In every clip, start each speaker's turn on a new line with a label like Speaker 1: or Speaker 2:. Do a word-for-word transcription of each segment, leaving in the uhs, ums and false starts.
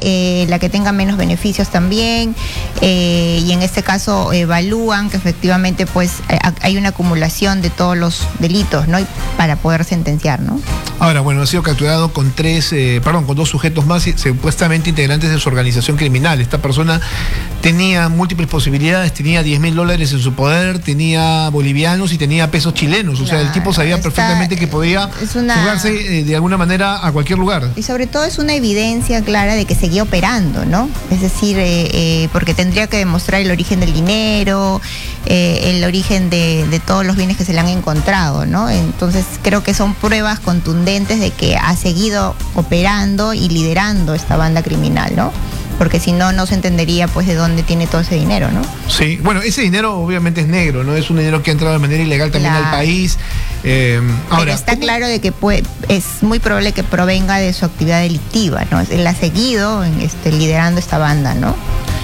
Speaker 1: eh, la que tenga menos beneficios también, eh, y en este caso evalúan que efectivamente pues hay una acumulación de todos los delitos, ¿no? Y para poder sentenciar, ¿no?
Speaker 2: Ahora, bueno, ha sido capturado con tres, eh, perdón, con dos sujetos más, supuestamente integrantes de su organización criminal. Esta persona tenía múltiples posibilidades, tenía diez mil dólares en su poder, tenía bolivianos y tenía pesos chilenos. O claro, sea, el tipo sabía está, perfectamente que podía una... jugarse eh, de alguna manera a cualquier lugar.
Speaker 1: Y sobre todo es una evidencia clara de que seguía operando, ¿no? Es decir, eh, eh, porque tendría que demostrar el origen del dinero, eh, el origen de, de todos los bienes que se le han encontrado, ¿no? Entonces creo que son pruebas contundentes de que ha seguido operando y liderando esta banda criminal, ¿no? Porque si no, no se entendería pues de dónde tiene todo ese dinero, ¿no?
Speaker 2: Sí, bueno, ese dinero obviamente es negro, ¿no? Es un dinero que ha entrado de manera ilegal también claro. al país. Eh, ahora,
Speaker 1: Pero está ¿cómo? claro de que puede, es muy probable que provenga de su actividad delictiva, ¿no? Él ha seguido este, liderando esta banda, ¿no?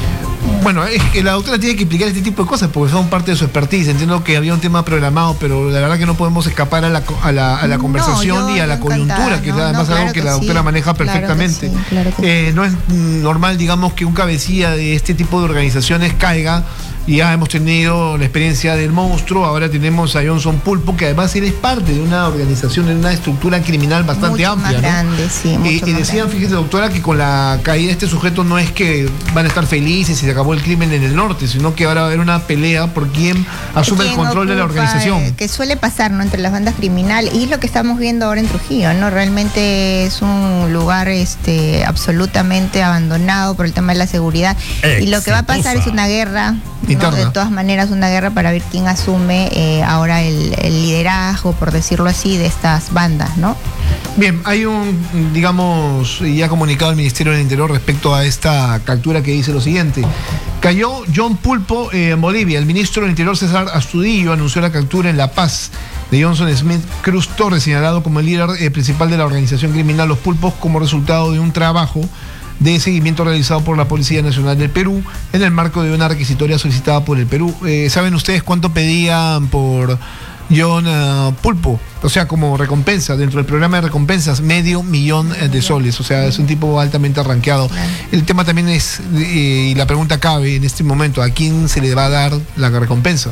Speaker 2: Bueno, es que la doctora tiene que explicar este tipo de cosas porque son parte de su expertise. Entiendo que había un tema programado, pero la verdad que no podemos escapar a la, a la, a la conversación no, yo, y a la coyuntura, que no, es además no, claro algo que, que la doctora sí, maneja perfectamente. Claro que sí, claro que eh, sí. No es normal, digamos, que un cabecilla de este tipo de organizaciones caiga. Y ya hemos tenido la experiencia del monstruo, ahora tenemos a Johnson Pulpo, que además él es parte de una organización, de una estructura criminal bastante mucho amplia. Más grande,
Speaker 1: ¿no? Sí, mucho
Speaker 2: y, y decían, fíjese doctora, que con la caída de este sujeto no es que van a estar felices y se acabó el crimen en el norte, sino que ahora va a haber una pelea por quién asume el control de la organización.
Speaker 1: Eh, que suele pasar, ¿no? Entre las bandas criminales, y es lo que estamos viendo ahora en Trujillo, ¿no? Realmente es un lugar este, absolutamente abandonado por el tema de la seguridad. Exitosa. Y lo que va a pasar es una guerra. ¿no? De todas maneras, una guerra para ver quién asume eh, ahora el, el liderazgo, por decirlo así, de estas bandas, ¿no?
Speaker 2: Bien, hay un, digamos, ya comunicado el Ministerio del Interior respecto a esta captura que dice lo siguiente. Cayó John Pulpo eh, en Bolivia. El ministro del Interior, César Astudillo, anunció la captura en La Paz de Johnson Smith Cruz Torres, señalado como el líder eh, principal de la organización criminal Los Pulpos, como resultado de un trabajo de seguimiento realizado por la Policía Nacional del Perú en el marco de una requisitoria solicitada por el Perú. Eh, ¿Saben ustedes cuánto pedían por John uh, Pulpo? O sea, como recompensa, dentro del programa de recompensas, medio millón de soles. O sea, es un tipo altamente arranqueado. El tema también es, eh, y la pregunta cabe en este momento, ¿a quién se le va a dar la recompensa?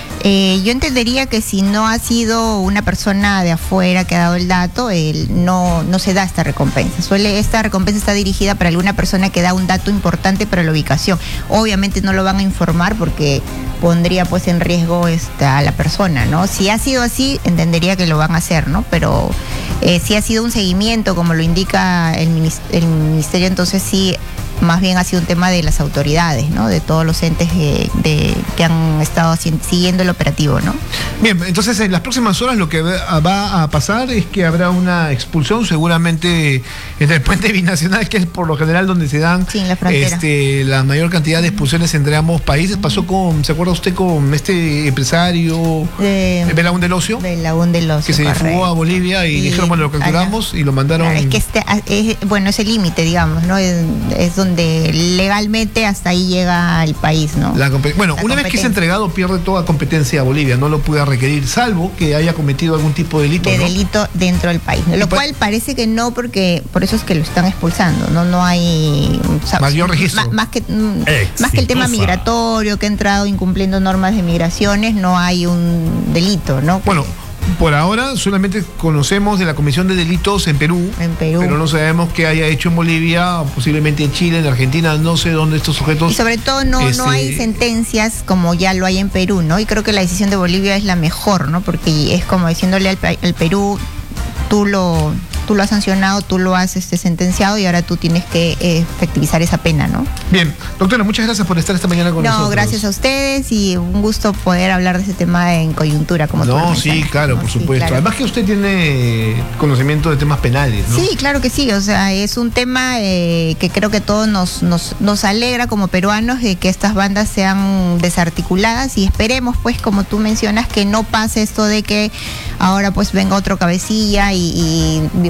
Speaker 1: Eh, yo entendería que si no ha sido una persona de afuera que ha dado el dato, él no, no se da esta recompensa. Suele, esta recompensa está dirigida para alguna persona que da un dato importante para la ubicación. Obviamente no lo van a informar porque pondría pues en riesgo esta, a la persona, ¿no? Si ha sido así, entendería que lo van a hacer, ¿no? Pero eh, si ha sido un seguimiento, como lo indica el, el ministerio, entonces sí, más bien ha sido un tema de las autoridades, ¿no? De todos los entes de, de, que han estado siguiendo el operativo, ¿no?
Speaker 2: Bien, entonces en las próximas horas lo que va a pasar es que habrá una expulsión, seguramente entre el puente binacional, que es por lo general donde se dan
Speaker 1: sí, la,
Speaker 2: este, la mayor cantidad de expulsiones entre ambos países. Pasó con, ¿se acuerda usted con este empresario
Speaker 1: eh,
Speaker 2: Belaún del Ocio?
Speaker 1: Belaún del Ocio,
Speaker 2: que se correcto. fugó a Bolivia y, y dijeron, bueno, lo capturamos y lo mandaron.
Speaker 1: Claro, es que este, es, bueno, es el límite, digamos, ¿no? Es, es donde legalmente hasta ahí llega el país, ¿no?
Speaker 2: La bueno, la una vez que es entregado pierde toda competencia a Bolivia, no lo puede requerir, salvo que haya cometido algún tipo de delito.
Speaker 1: De
Speaker 2: ¿no?
Speaker 1: delito dentro del país, ¿no? Lo cual parece que no, porque por eso es que lo están expulsando, no, no hay o sea,
Speaker 2: mayor registro.
Speaker 1: Más, más que más que el tema migratorio, que ha entrado incumpliendo normas de migraciones, no hay un delito, ¿no?
Speaker 2: Bueno. Por ahora solamente conocemos de la Comisión de Delitos en Perú,
Speaker 1: en Perú,
Speaker 2: pero no sabemos qué haya hecho en Bolivia, posiblemente en Chile, en Argentina, no sé dónde estos sujetos...
Speaker 1: Y sobre todo no, este... no hay sentencias como ya lo hay en Perú, ¿no? Y creo que la decisión de Bolivia es la mejor, ¿no? Porque es como diciéndole al, al Perú, tú lo... tú lo has sancionado, tú lo has este, sentenciado y ahora tú tienes que eh, efectivizar esa pena, ¿no?
Speaker 2: Bien, doctora, muchas gracias por estar esta mañana con
Speaker 1: no,
Speaker 2: nosotros.
Speaker 1: No, gracias a ustedes y un gusto poder hablar de ese tema en coyuntura, como tú
Speaker 2: No, sí, claro, no, por sí, supuesto. Claro. Además que usted tiene conocimiento de temas penales, ¿no?
Speaker 1: Sí, claro que sí, o sea, es un tema eh, que creo que todos nos, nos, nos alegra como peruanos de que estas bandas sean desarticuladas y esperemos, pues, como tú mencionas, que no pase esto de que ahora pues venga otro cabecilla y, y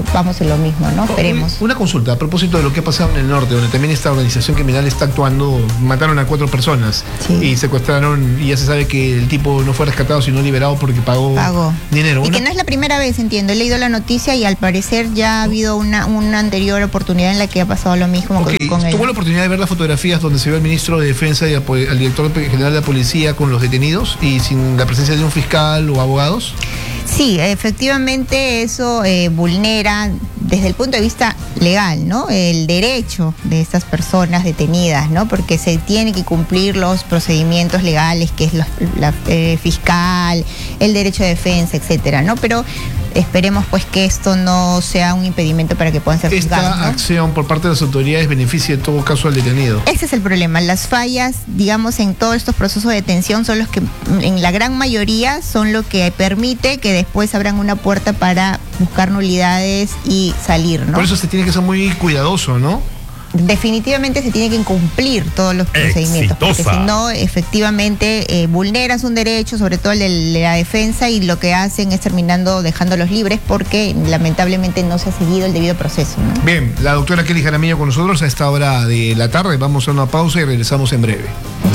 Speaker 1: vamos en lo mismo, ¿no? Esperemos.
Speaker 2: Una consulta, a propósito de lo que ha pasado en el norte, donde también esta organización criminal está actuando, mataron a cuatro personas sí. y secuestraron, y ya se sabe que el tipo no fue rescatado, sino liberado porque pagó,
Speaker 1: pagó.
Speaker 2: dinero.
Speaker 1: Y
Speaker 2: una...
Speaker 1: que no es la primera vez, entiendo. He leído la noticia y al parecer ya ha habido una, una anterior oportunidad en la que ha pasado lo mismo
Speaker 2: okay.
Speaker 1: con, con él.
Speaker 2: ¿Tuvo la oportunidad de ver las fotografías donde se ve al ministro de Defensa y al, al director general de la policía con los detenidos y sin la presencia de un fiscal o abogados?
Speaker 1: Sí, efectivamente eso eh, vulnera desde el punto de vista legal, ¿no? El derecho de estas personas detenidas, ¿no? Porque se tienen que cumplir los procedimientos legales, que es la, la eh, fiscal, el derecho de defensa, etcétera, ¿no? Pero esperemos pues que esto no sea un impedimento para que puedan ser juzgados.
Speaker 2: Esta
Speaker 1: ¿no?
Speaker 2: acción por parte de las autoridades beneficia en todo caso al detenido.
Speaker 1: Ese es el problema. Las fallas, digamos, en todos estos procesos de detención son los que, en la gran mayoría, son lo que permite que después abran una puerta para buscar nulidades y salir, ¿no?
Speaker 2: Por eso se tiene que ser muy cuidadoso, ¿no?
Speaker 1: Definitivamente se tiene que cumplir todos los procedimientos,
Speaker 3: Exitosa.
Speaker 1: porque si no, efectivamente, eh, vulneras un derecho, sobre todo el de la defensa, y lo que hacen es terminando dejándolos libres porque lamentablemente no se ha seguido el debido proceso, ¿no?
Speaker 2: Bien, la doctora Kelly Jaramillo con nosotros a esta hora de la tarde. Vamos a una pausa y regresamos en breve.